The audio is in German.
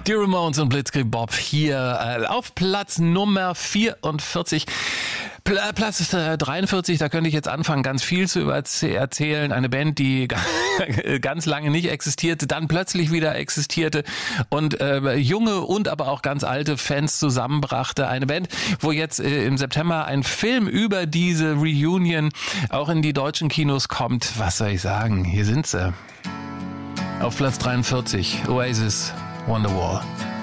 Die Ramones und Blitzkrieg Bob hier auf Platz Nummer 44. Platz 43, da könnte ich jetzt anfangen, ganz viel zu erzählen. Eine Band, die ganz lange nicht existierte, dann plötzlich wieder existierte und junge und aber auch ganz alte Fans zusammenbrachte. Eine Band, wo jetzt im September ein Film über diese Reunion auch in die deutschen Kinos kommt. Was soll ich sagen? Hier sind sie. Auf Platz 43, Oasis, Wonderwall.